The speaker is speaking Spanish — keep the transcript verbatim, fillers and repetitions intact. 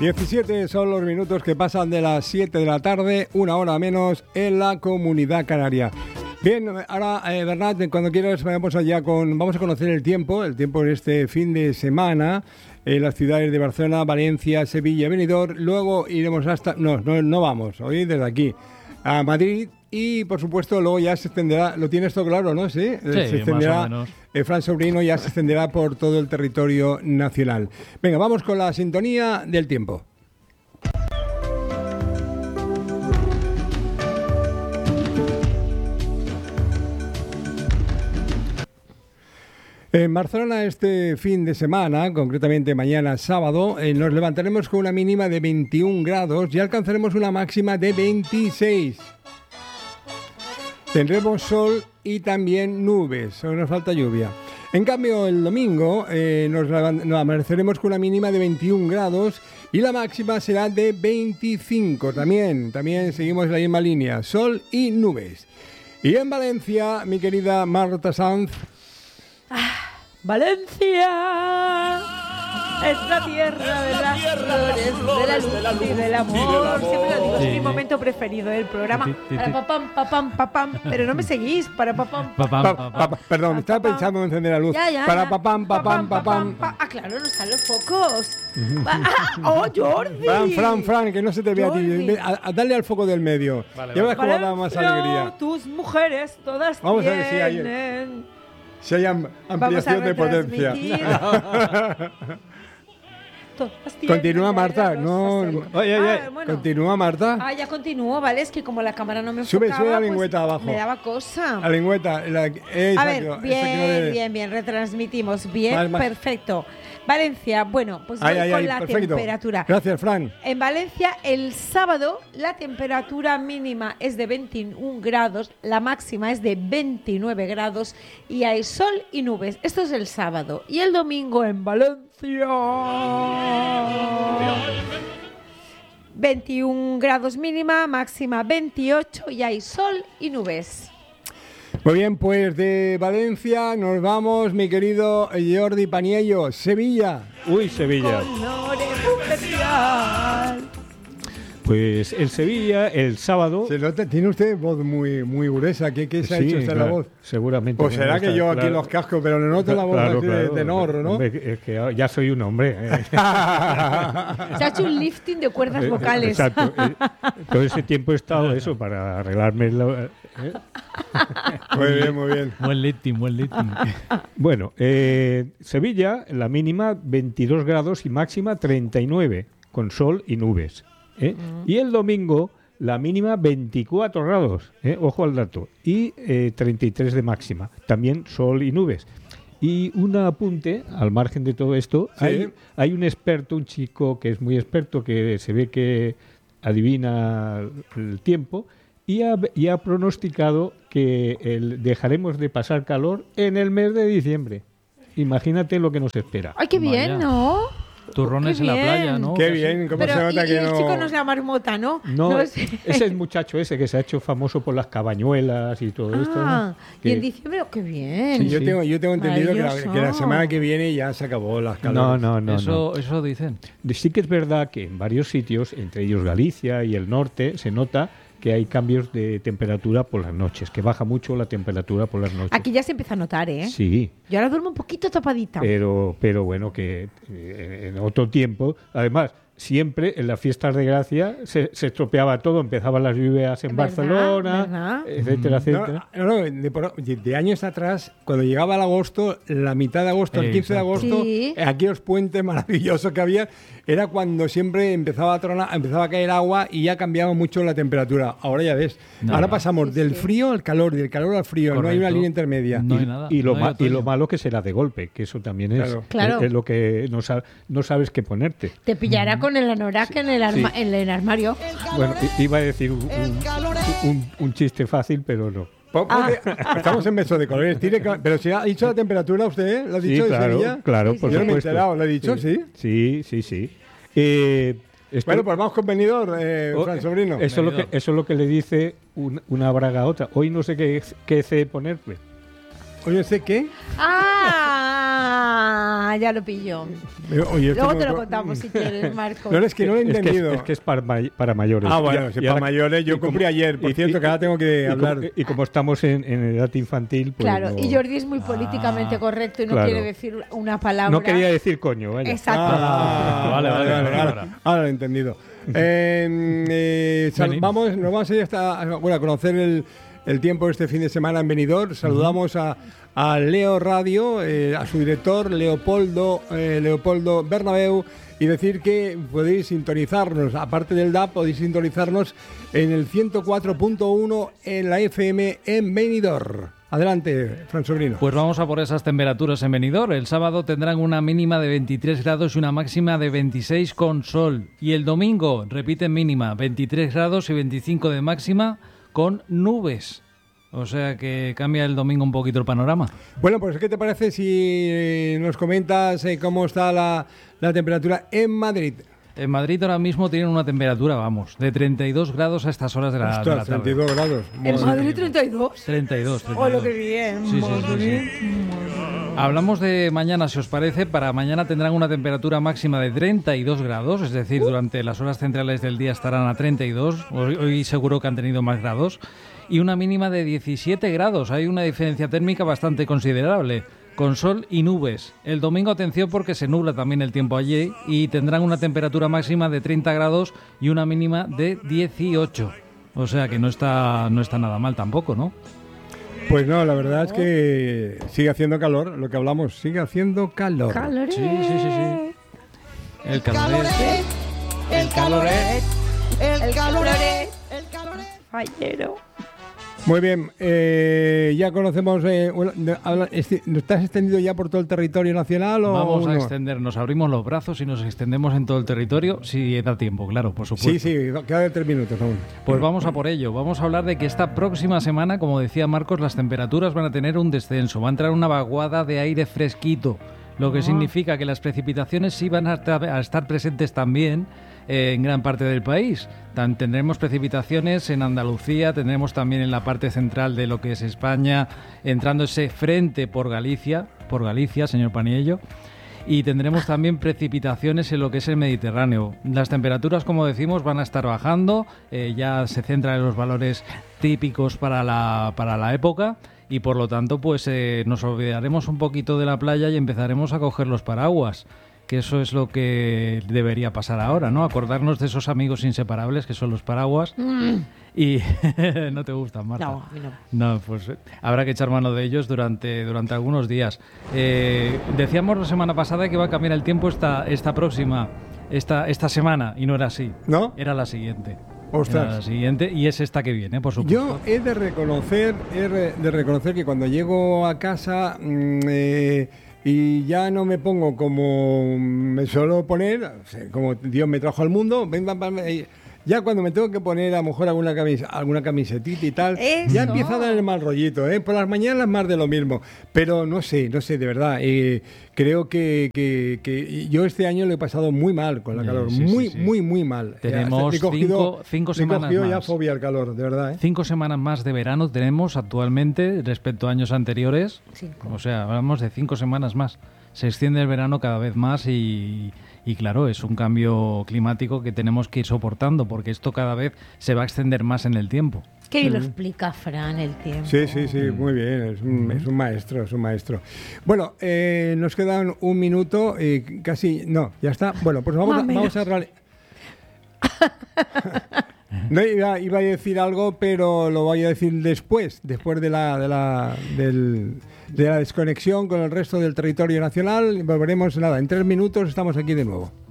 diecisiete son los minutos que pasan de las siete de la tarde, una hora menos en la Comunidad Canaria. Bien, ahora eh, Bernat, cuando quieras vamos allá con, vamos a conocer el tiempo, el tiempo en este fin de semana en las ciudades de Barcelona, Valencia, Sevilla, Benidorm. Luego iremos hasta, no, no, no vamos, hoy desde aquí a Madrid y por supuesto luego ya se extenderá, lo tienes todo claro, ¿no? Sí, sí se extenderá, más o menos. Eh, Fran Sobrino ya se extenderá por todo el territorio nacional. Venga, vamos con la sintonía del tiempo. En Barcelona este fin de semana, concretamente mañana sábado, eh, nos levantaremos con una mínima de veintiún grados y alcanzaremos una máxima de veintiséis. Tendremos sol y también nubes, solo nos falta lluvia. En cambio, el domingo eh, nos, nos amaneceremos con una mínima de veintiún grados y la máxima será de veinticinco. También, también seguimos en la misma línea, sol y nubes. Y en Valencia, mi querida Marta Sanz. Ah, Valencia es la tierra de las flores, de la luz y del amor. Siempre lo digo, es mi momento preferido del programa. Para papam, papam, papam. Pero no me seguís. Para papam, Papam, Pa, papam. pa, perdón, estaba pensando en encender la luz. Ya, ya, Para ya. papam, papam, papam. pa- Ah, claro, no están los focos. Ah, ¡Oh, Jordi! Fran, Fran, Fran, que no se te vea a ti. Jordi. A, a darle al foco del medio. Vale, Ya verás vale. cómo da más Valencia, alegría. tus mujeres todas Vamos a ver si hay- tienen. Si hay am- Vamos a ampliación de potencia. retransmitir. Todas tienen Continúa, Marta. los No, pasteles. oye, oye, Ah, bueno. continúa, Marta. Ah, ya continúo, ¿vale? Es que como la cámara no me Sube, enfocaba, sube la pues lengüeta abajo. me daba cosa. La lengüeta. La, eh, A exacto, ver, esa bien, que no debe- bien, bien, retransmitimos bien, Más, más. perfecto. Valencia, bueno, pues voy Ay, ay, con ay, la perfecto. temperatura. Gracias, Fran. En Valencia, el sábado, la temperatura mínima es de veintiún grados, la máxima es de veintinueve grados y hay sol y nubes. Esto es el sábado. Y el domingo en Valencia, veintiún grados mínima, máxima veintiocho y hay sol y nubes. Muy bien, pues de Valencia nos vamos, mi querido Jordi Paniello, Sevilla. Uy, Sevilla. Colores especial. Pues el Sevilla, el sábado... Se nota, tiene usted voz muy, muy gruesa. ¿Qué, qué se ha Sí, hecho usted claro, la voz? seguramente. O será que yo aquí Claro. los cascos, pero le noto la voz Claro, así de claro. tenor, ¿no? Hombre, es que ya soy un hombre. ¿eh? Se ha hecho un lifting de cuerdas vocales. Exacto. Eh, Todo ese tiempo he estado eso para arreglarme. la- ¿eh? Muy bien, muy bien. Buen lifting, buen lifting. Bueno, eh, Sevilla, la mínima veintidós grados y máxima treinta y nueve, con sol y nubes. ¿eh? Y el domingo, la mínima veinticuatro grados, ¿eh? Ojo al dato, y eh, treinta y tres de máxima, también sol y nubes. Y un apunte, al margen de todo esto, Sí. hay, hay un experto, un chico que es muy experto, que se ve que adivina el tiempo, y ha, y ha pronosticado que el- dejaremos de pasar calor en el mes de diciembre. Imagínate lo que nos espera. Ay, qué bien, Vaya. ¿no? Turrones Qué en la bien. playa, ¿no? Qué Casi. bien, cómo Pero se y, nota y que el no... chico no se llama Marmota, ¿no? No, es- ese es muchacho ese que se ha hecho famoso por las cabañuelas y todo esto. ¿no? Ah, y Que- en diciembre, oh, qué bien. Sí, yo, Sí. tengo, yo tengo entendido que la, Maravilloso. que la semana que viene ya se acabó las No, calores. no, no, eso, no. eso dicen. Sí que es verdad que en varios sitios, entre ellos Galicia y el norte, se nota que hay cambios de temperatura por las noches, que baja mucho la temperatura por las noches. Aquí ya se empieza a notar, ¿eh? Sí, Yo ahora duermo un poquito tapadita. pero, pero bueno, que eh, en otro tiempo, además, siempre en las fiestas de Gracia se, se estropeaba todo, empezaban las lluvias en ¿Verdad? Barcelona, ¿Verdad? etcétera, etcétera. No, no, de, por- de años atrás, cuando llegaba el agosto, la mitad de agosto, el quince de Exacto. agosto, Sí. eh, aquí los puentes maravillosos que había, era cuando siempre empezaba a tronar, empezaba a caer agua y ya cambiaba mucho la temperatura. Ahora ya ves, No, ahora no. pasamos Sí, del sí. frío al calor, del calor al frío, no hay una Correcto. línea intermedia. No hay y, nada. y lo no hay ma- y lo otoño. malo que será de golpe, que eso también es, Claro. Claro. es, es lo que no, sa- no sabes qué ponerte. Te pillará con el anorak en, el arma- Sí. en el armario. Bueno, i- iba a decir un, un- un- un chiste fácil, pero no. Po- ponte- Estamos en beso de colores, tiene que- pero si ha dicho la temperatura usted, ¿eh? ¿Lo ha Sí, dicho de claro, Sevilla? claro, Sí, por sí. Yo no me he supuesto. enterado, ¿lo he dicho? Sí. Sí, sí, sí. Eh, esto- Bueno, pues vamos con venidor, eh, oh, Fran Sobrino. Eso es, lo que, Venidor. eso es lo que le dice un- una braga a otra. Hoy no sé qué, qué C ponerle. Oye, ¿sé qué? ¡Ah! Ah, ya lo pillo. Eh, Oye, esto Luego no- te lo contamos si quieres, Marco. No, es que no lo he Es que es, entendido. es que es para, may- para mayores. Ah, bueno, Y- si y para ahora- mayores, yo y como- cumplí ayer. Por y- cierto, y- que ahora tengo que y como- hablar. Y como estamos en, en edad infantil, pues Claro, no, y Jordi es muy políticamente Ah, correcto y no claro. quiere decir una palabra. no quería decir coño, vaya. Exacto. Ah, Vale, vale, vale, ahora, ahora. ahora lo he entendido. Eh, eh, sal- Venimos. vamos, nos vamos a ir hasta, bueno, a conocer el, el tiempo este fin de semana en Benidorm. Saludamos a, a Leo Radio, eh, a su director Leopoldo, eh, Leopoldo Bernabeu, y decir que podéis sintonizarnos, aparte del D A B, podéis sintonizarnos en el ciento cuatro punto uno en la F M en Benidorm. Adelante, Fran Sobrino. Pues vamos a por esas temperaturas en Benidorm. El sábado tendrán una mínima de veintitrés grados y una máxima de veintiséis con sol. Y el domingo repiten mínima, veintitrés grados y veinticinco de máxima con nubes. O sea que cambia el domingo un poquito el panorama. Bueno, pues ¿qué te parece si eh, nos comentas eh, cómo está la, la temperatura en Madrid? En Madrid ahora mismo tienen una temperatura, vamos, de treinta y dos grados a estas horas de la, de la Ostras, tarde. treinta y dos grados. ¿En Madre Madrid mía. treinta y dos? treinta y dos, treinta y ¡Oh, dos. lo que bien! Sí, sí, sí, sí. Hablamos de mañana, si os parece. Para mañana tendrán una temperatura máxima de treinta y dos grados, es decir, durante las horas centrales del día estarán a treinta y dos. Hoy, hoy seguro que han tenido más grados. Y una mínima de diecisiete grados. Hay una diferencia térmica bastante considerable, con sol y nubes. El domingo, atención, porque se nubla también el tiempo allí y tendrán una temperatura máxima de treinta grados y una mínima de dieciocho. O sea que no está, no está nada mal tampoco, ¿no? Pues no, la verdad es que sigue haciendo calor, lo que hablamos, sigue haciendo calor. ¡Calores! Sí, sí, sí, sí. El calor es... El caloret, el caloret, el caloret fallero. Muy bien, eh, ya conocemos, eh, bueno, de- habla- esti- ¿estás extendido ya por todo el territorio nacional o Vamos a no? extendernos, abrimos los brazos y nos extendemos en todo el territorio, si da tiempo, claro, por supuesto. Sí, sí, queda tres minutos aún. Pues vamos a por ello. Vamos a hablar de que esta próxima semana, como decía Marcos, las temperaturas van a tener un descenso. Va a entrar una vaguada de aire fresquito, lo que significa que las precipitaciones sí van a estar, a estar presentes también eh, en gran parte del país. Tan, tendremos precipitaciones en Andalucía, tendremos también en la parte central de lo que es España, entrando ese frente por Galicia, por Galicia, señor Paniello. Y tendremos también precipitaciones en lo que es el Mediterráneo. Las temperaturas, como decimos, van a estar bajando, eh, ya se centran en los valores típicos para la, para la época y por lo tanto pues eh, nos olvidaremos un poquito de la playa y empezaremos a coger los paraguas, que eso es lo que debería pasar ahora, ¿no? Acordarnos de esos amigos inseparables que son los paraguas. Y no te gustan, Marta. No, a mí no. No, pues eh, habrá que echar mano de ellos durante, durante algunos días. Eh, decíamos la semana pasada que iba a cambiar el tiempo esta, esta próxima, esta, esta semana, y no era así. ¿No? Era la siguiente. Ostras. Era la siguiente, y es esta que viene, por supuesto. Yo he de reconocer, he re- de reconocer que cuando llego a casa mm, eh, y ya no me pongo como me suelo poner, o sea, como Dios me trajo al mundo, ven, ven, ven, eh, ya cuando me tengo que poner a lo mejor alguna, camisa, alguna camisetita y tal, Eso. ya empieza a dar el mal rollito, ¿eh? Por las mañanas más de lo mismo, pero no sé, no sé, de verdad, eh, creo que, que, que yo este año lo he pasado muy mal con la Sí, calor, sí, muy, sí, sí. muy, muy mal. Tenemos Le he cinco- cinco le he semanas cogido ya más. fobia al calor, de verdad, ¿eh? Cinco semanas más de verano tenemos actualmente respecto a años anteriores. Cinco. O sea, hablamos de cinco semanas más. Se extiende el verano cada vez más y, y claro, es un cambio climático que tenemos que ir soportando porque esto cada vez se va a extender más en el tiempo. Qué bien lo explica Fran el tiempo. Sí, sí, sí, muy bien, es un, es un maestro, es un maestro. Bueno, eh, nos quedan un minuto y casi, no, ya está. Bueno, pues vamos, a, Más o menos. vamos a... reali- No, iba, iba a decir algo, pero lo voy a decir después, después de la, de la, del- de la desconexión con el resto del territorio nacional. Volveremos, nada, en tres minutos estamos aquí de nuevo.